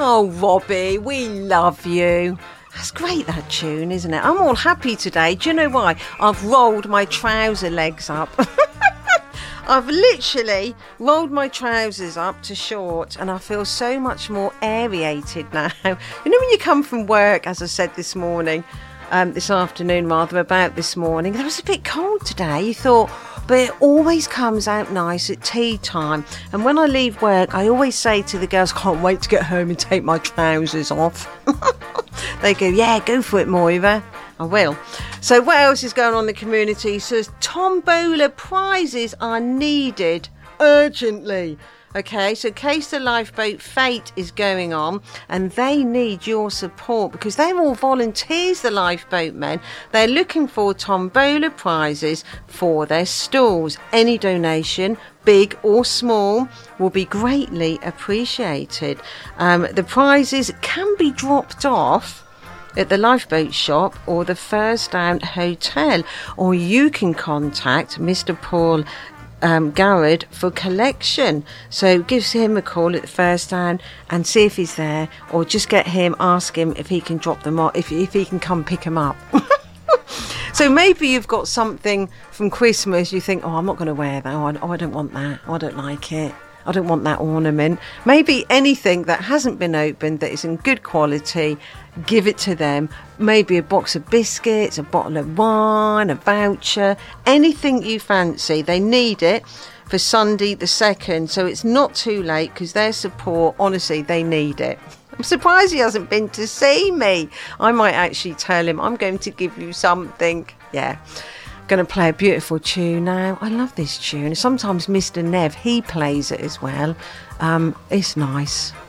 Oh, Robbie, we love you. That's great, that tune, isn't it? I'm all happy today. Do you know why? I've rolled my trouser legs up. I've literally rolled my trousers up to short and I feel so much more aerated now. You know when you come from work, as I said this afternoon, about this morning, it was a bit cold today. You thought, but it always comes out nice at tea time. And when I leave work, I always say to the girls, can't wait to get home and take my trousers off. They go, yeah, go for it, Moira. I will. So what else is going on in the community? So tombola prizes are needed urgently. Okay, so Case the Lifeboat Fate is going on and they need your support because they're all volunteers, the lifeboat men. They're looking for tombola prizes for their stalls. Any donation, big or small, will be greatly appreciated. The prizes can be dropped off at the lifeboat shop or the First Down Hotel, or you can contact Mr. Paul Garrett for collection. So give him a call at the First Down and see if he's there, or just ask him if he can drop them off, if he can come pick them up. So maybe you've got something from Christmas you think, oh, I'm not going to wear that, I don't want that, I don't like it, I don't want that ornament. Maybe anything that hasn't been opened, that is in good quality, give it to them. Maybe a box of biscuits, a bottle of wine, a voucher, anything you fancy. They need it for Sunday the 2nd, so it's not too late because their support, honestly, they need it. I'm surprised he hasn't been to see me. I might actually tell him, I'm going to give you something. Yeah. Going to play a beautiful tune now. I love this tune. Sometimes Mr. Nev, he plays it as well. It's nice.